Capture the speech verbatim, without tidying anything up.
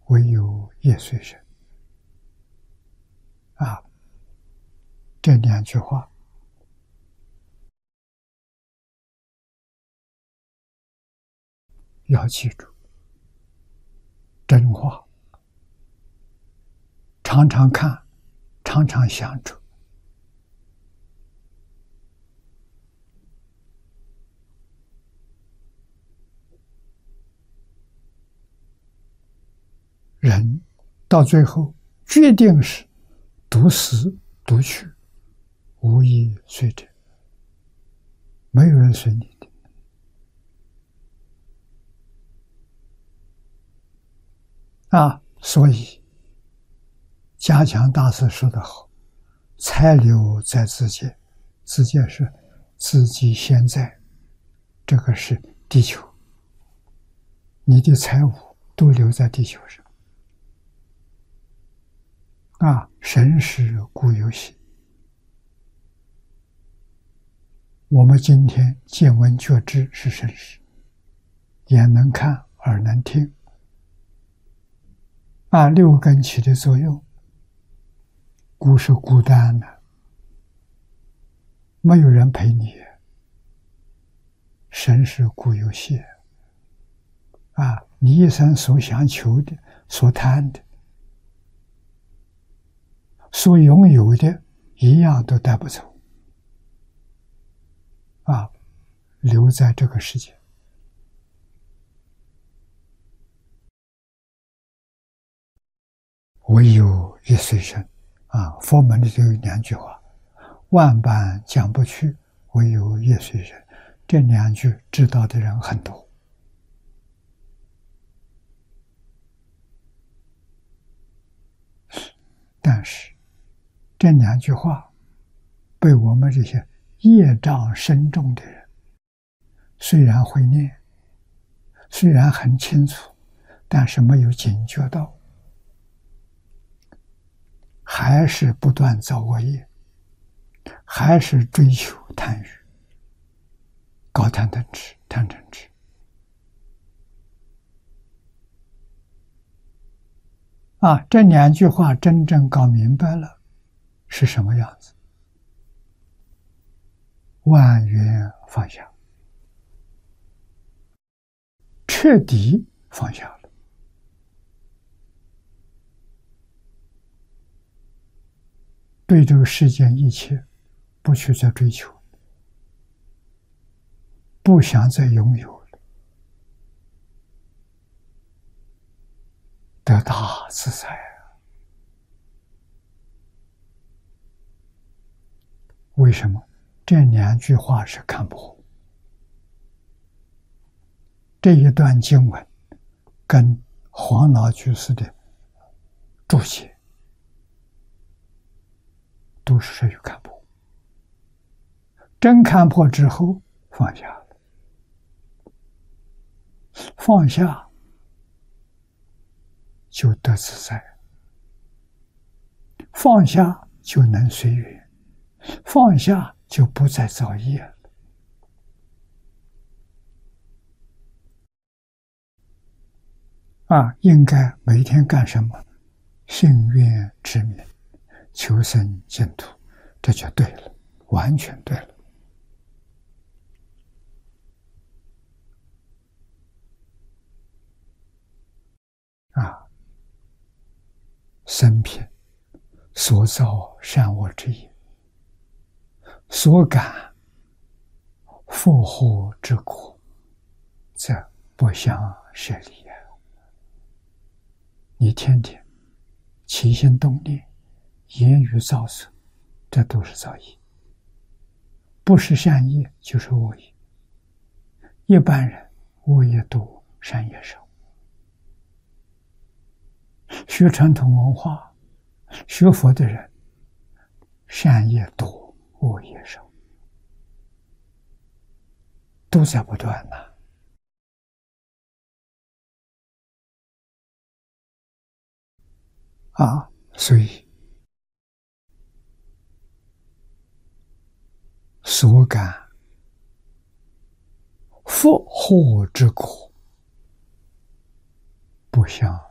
唯有业随身。啊，这两句话要记住，真话，常常看，常常想着。人到最后决定是独死独去，无一随者，没有人随你的。啊，所以加强大师说得好，财留在自界，自界是自己现在，这个是地球，你的财物都留在地球上。啊，神识故有形。我们今天见闻觉知是神识，眼能看，耳能听，啊，六根起的作用，孤是孤单的，没有人陪你。神识故有形。啊，你一生所想求的、所贪的、所拥有的，一样都带不走。啊，留在这个世界。唯有一随身。啊，佛门里头有两句话：万般讲不去，唯有一随身。这两句知道的人很多。但是这两句话被我们这些业障深重的人，虽然会念，虽然很清楚，但是没有警觉到，还是不断造恶业，还是追求贪欲，高贪嗔痴，贪嗔痴。啊，这两句话真正搞明白了是什么样子？万缘放下，彻底放下了。对这个世间一切不去再追求，不想再拥有了，得大自在啊！为什么？这两句话是看破。这一段经文跟黄老居士的注解都是属于看破。真看破之后放下了，放下就得自在，放下就能随缘，放下就不再造业了。啊，应该每天干什么？信愿持名，求生净土，这就对了，完全对了。啊，生平所造善恶之业，所感复祸之苦，则不相舍离也。你天天起心动念、言语造作，这都是造业，不是善业就是恶业。一般人恶业多，善业少。学传统文化、学佛的人，善业多，恶业少，都在不断呢。啊，所以所感复祸之苦，不相